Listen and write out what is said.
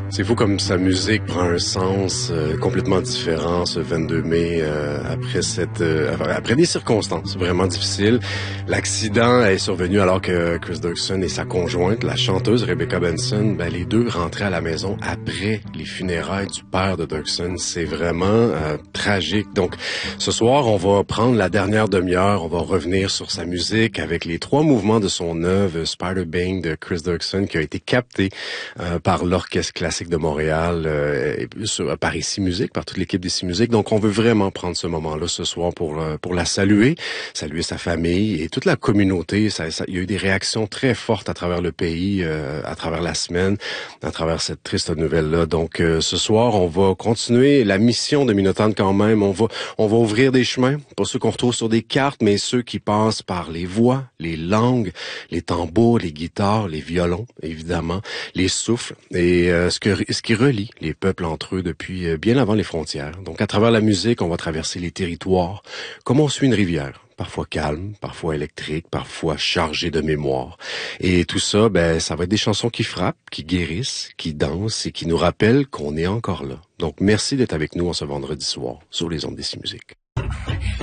C'est fou comme sa musique prend un sens complètement différent ce 22 mai après des circonstances vraiment difficiles. L'accident est survenu alors que Chris Dirksen et sa conjointe, la chanteuse Rebecca Benson, les deux rentraient à la maison après les funérailles du père de Dirksen. C'est vraiment tragique. Donc ce soir, on va prendre la dernière demi-heure, on va revenir sur sa musique avec les 3 mouvements de son œuvre Spider Bang de Chris Dirksen qui a été capté par l'Orchestre classique de Montréal, par Ici Musique, par toute l'équipe d'Ici Musique. Donc, on veut vraiment prendre ce moment-là ce soir pour la saluer sa famille et toute la communauté. Il y a eu des réactions très fortes à travers le pays, à travers la semaine, à travers cette triste nouvelle-là. Donc, ce soir, on va continuer la mission de Minotaure quand même. On va ouvrir des chemins, pas ceux qu'on retrouve sur des cartes, mais ceux qui passent par les voix, les langues, les tambours, les guitares, les violons, évidemment, les souffles et ce qui relie les peuples entre eux depuis bien avant les frontières. Donc, à travers la musique, on va traverser les territoires comme on suit une rivière. Parfois calme, parfois électrique, parfois chargée de mémoire. Et tout ça, ça va être des chansons qui frappent, qui guérissent, qui dansent et qui nous rappellent qu'on est encore là. Donc, merci d'être avec nous en ce vendredi soir sur les ondes d'Ici Musique.